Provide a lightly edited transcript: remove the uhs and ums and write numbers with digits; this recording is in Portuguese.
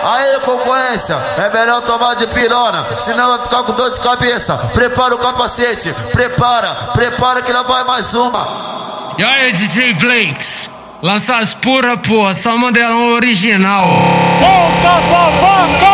Aí, concorrência, é melhor tomar de pirona, senão vai ficar com dor de cabeça. Prepara o capacete, prepara que lá vai mais uma. E aí, DJ Flakes, lança as pura, porra, só modelão original. Volta essa vaca!